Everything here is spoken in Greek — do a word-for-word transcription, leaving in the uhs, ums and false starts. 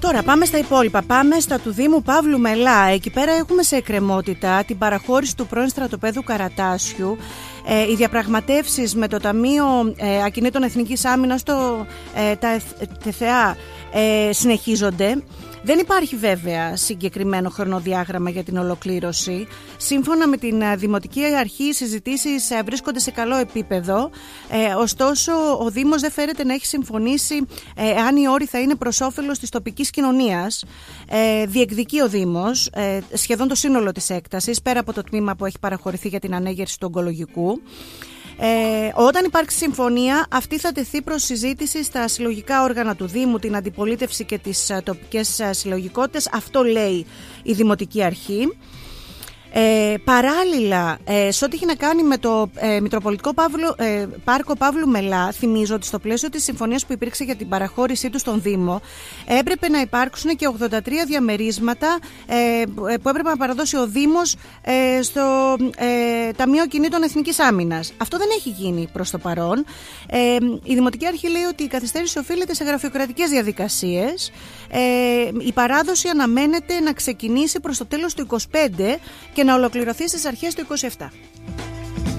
Τώρα πάμε στα υπόλοιπα. Πάμε στα του Δήμου Παύλου Μελά. Εκεί πέρα έχουμε σε εκκρεμότητα την παραχώρηση του πρώην στρατοπέδου Καρατάσιου. Ε, οι διαπραγματεύσεις με το Ταμείο ε, Ακινήτων Εθνικής Άμυνας, το ε, τα ΤΕΘΕΑ, ε, συνεχίζονται. Δεν υπάρχει βέβαια συγκεκριμένο χρονοδιάγραμμα για την ολοκλήρωση. Σύμφωνα με την Δημοτική Αρχή, οι συζητήσεις βρίσκονται σε καλό επίπεδο. Ε, ωστόσο, ο Δήμος δεν φέρεται να έχει συμφωνήσει ε, αν οι όροι θα είναι προς όφελος της τοπικής κοινωνίας. Ε, διεκδικεί ο Δήμος ε, σχεδόν το σύνολο της έκτασης, πέρα από το τμήμα που έχει παραχωρηθεί για την ανέγερση του ογκολογικού. Ε, όταν υπάρξει συμφωνία, αυτή θα τεθεί προς συζήτηση στα συλλογικά όργανα του Δήμου, την αντιπολίτευση και τις uh, τοπικές uh, συλλογικότητες. Αυτό λέει η Δημοτική Αρχή. Ε, παράλληλα, ε, σε ό,τι έχει να κάνει με το ε, Μητροπολιτικό Παύλο, ε, Πάρκο Παύλου Μελά, θυμίζω ότι στο πλαίσιο της συμφωνίας που υπήρξε για την παραχώρησή του στον Δήμο, έπρεπε να υπάρξουν και ογδόντα τρία διαμερίσματα ε, που έπρεπε να παραδώσει ο Δήμος ε, στο ε, Ταμείο Κινήτων Εθνικής Άμυνας. Αυτό δεν έχει γίνει προς το παρόν. Ε, η Δημοτική Αρχή λέει ότι η καθυστέρηση οφείλεται σε γραφειοκρατικές διαδικασίες. Ε, η παράδοση αναμένεται να ξεκινήσει προς το τέλος του είκοσι πέντε και να ολοκληρωθεί στις αρχές του είκοσι επτά.